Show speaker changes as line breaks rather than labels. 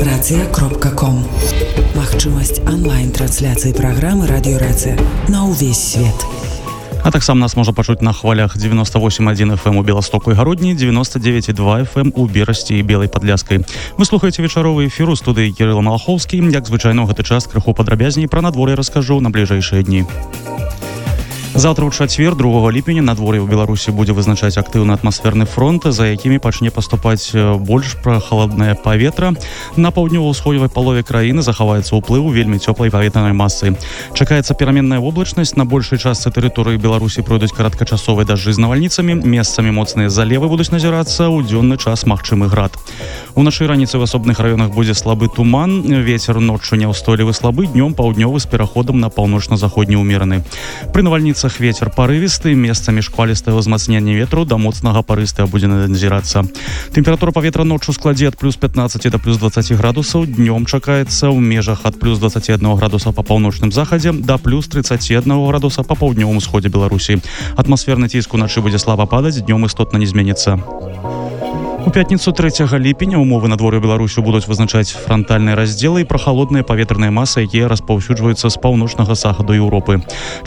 Рацыя.ком. Магчымасць онлайн-трансляцыі праграмы Радіё-Рацыя на ўвесь свет.
А таксама нас можа пачуць на хвалях 98,1 FM у Беластоку і Гародні, 99,2 FM у Берасці і Белай Падляскай. Вы слухаеце вечаровы эфір у студыі Кірыла Малахоўскі. Як звычайна, ў гэты час крыху падрабязней пра надвор'е раскажу на бліжэйшыя дні. Завтра ў чацвер, 2 ліпеня, надвор'е ў Беларусі будзе вызначаць актыўны атмасферны фронт, за якімі пачне паступаць больш прахаладнае паветра. На паўднёва-ўсходняй палове краіны захаваецца ўплыў вельмі цёплай паветранай масы. Чакаецца пераменная воблачнасць, на большай частцы тэрыторыі Беларусі пройдуць кароткачасовыя дажджы з навальніцамі, месцамі моцныя залевы будуць назірацца, у дзённы час магчымы град. Уначы раніцай в асобных раёнах будзе слабы туман, вецер ноччу няўстойлівы слабы, днём паўднёвы з пераходам на паўночна-заходні ўмераны. Пры навальніцах вецер парывісты, месцамі шквалістае ўзмацненне ветру да моцнага парыстага будзе назірацца. Тэмпература паветра ноччу складзе ад плюс 15 да плюс 20 градусаў, днём чакаецца ў межах ад плюс 21 градуса па паўночным захадзе да плюс 31 градуса па паўднёвым усходзе Беларусі. Атмасферны ціск уначы будзе слаба падаць, днём істотна не зменіцца. У пятніцу 3 ліпеня умовы надвор'я Беларусі будуць вызначаць франтальныя раздзелы і прахалодныя паветраныя масы, якія распаўсюджваюцца з паўночнага захаду Еўропы.